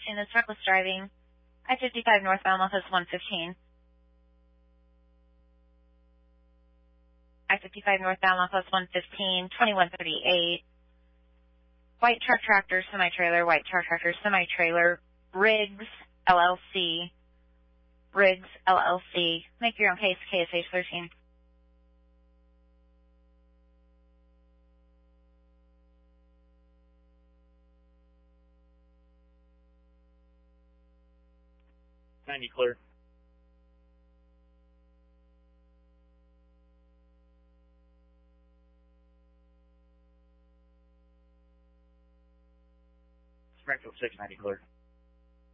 613 is reckless driving. I-55 northbound, Office 115. I-55 northbound, Office 115, 2138. White truck tractor, semi-trailer, white truck tractor, semi-trailer, Riggs, LLC. Riggs, LLC. Make your own case, KSH 13. Clear. Springfield 690 clear.